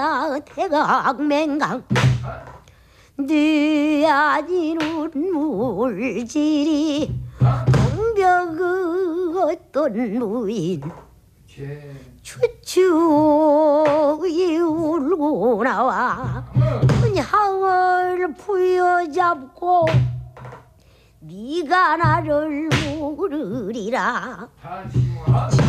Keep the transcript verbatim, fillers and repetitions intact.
바다 대각맹강 네 아니는 물질이 동벽의 어떤 무인 추추이 울고 나와 향을 부여잡고 네가 나를 물으리라